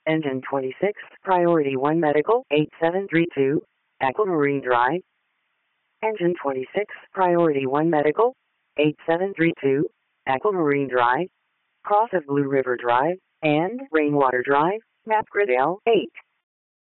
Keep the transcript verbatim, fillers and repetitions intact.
Engine twenty-six, Priority one Medical, eight seven three two, Aquamarine Drive. Engine twenty-six, Priority one Medical, eight seven three two, Aquamarine Drive, Cross of Blue River Drive, and Rainwater Drive, Map Grid L eight.